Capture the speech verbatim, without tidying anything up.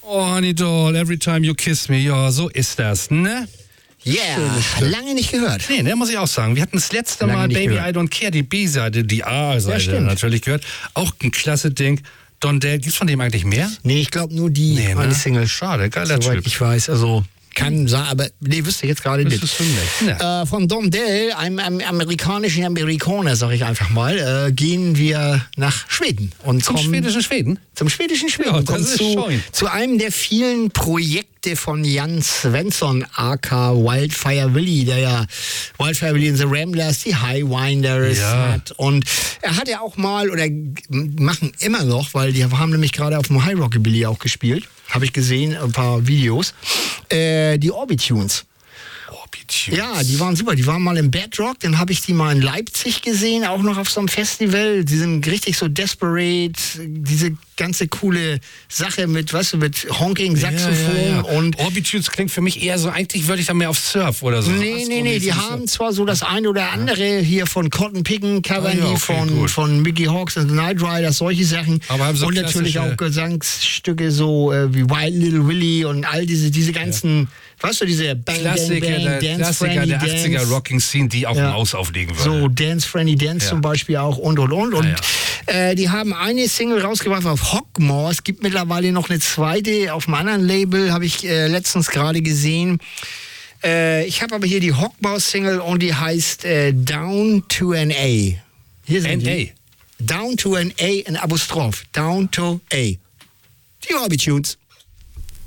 Oh, Honey Doll, every time you kiss me. Ja, so ist das, ne? Ja, yeah, lange nicht gehört. Nee, ne, muss ich auch sagen. Wir hatten das letzte Lange Mal nicht Baby gehört. I Don't Care, die B-Seite, die A-Seite Ja, natürlich gehört. Auch ein klasse Ding. Don Dale, gibt's von dem eigentlich mehr? Nee, ich glaube nur die Nee, eine ne? Single. Schade, geiler Soweit Typ. ich weiß, also kann sein, aber nee, wüsste ich jetzt gerade Das nicht. ist schon nett. Äh, von Don Dale, einem, einem amerikanischen Amerikaner, sag ich einfach mal, äh, gehen wir nach Schweden und Zum kommen schwedischen Schweden? zum schwedischen Schweden. Ja, das kommen ist zu, schön. zu einem der vielen Projekte von Jan Svensson, aka Wildfire Willy, der ja Wildfire Willy in the Ramblers, die Highwinders Ja. hat. Und er hat ja auch mal, oder machen immer noch, weil die haben nämlich gerade auf dem High Rockabilly auch gespielt, habe ich gesehen, ein paar Videos, äh, die Orbitunes. Orbitunes. Ja, die waren super. Die waren mal im Bedrock, dann habe ich die mal in Leipzig gesehen, auch noch auf so einem Festival. Die sind richtig so desperate, diese ganze coole Sache mit, weißt du, mit Honking, Saxophon Ja, ja, ja. und... Orbitunes klingt für mich eher so, eigentlich würde ich da mehr auf Surf oder so. Nee, nee, nee, die haben zwar so das eine oder andere hier von Cotton Pickin' Covern, Ah, ja, die okay, von, gut. von Mickey Hawks und The Night Riders, solche Sachen. Aber haben so und natürlich klassische- auch Gesangsstücke so äh, wie Wild Little Willy und all diese, diese ganzen, weißt du, diese Bang, Klassiker, Bang, Bang, der, Dance Klassiker Friendly der achtziger Dance. Rocking Scene, die auch Ja. ein Haus auflegen würde. So Dance Friendly Dance Ja. zum Beispiel auch und und und. Und Ja, Äh, die haben eine Single rausgebracht auf Hogmore. Es gibt mittlerweile noch eine zweite auf einem anderen Label, habe ich äh, letztens gerade gesehen. Äh, ich habe aber hier die Hogmore-Single und die heißt äh, Down to an A. Hier sind N A. die. Down to an A, ein Apostroph. Down to A. Die Orbitunes.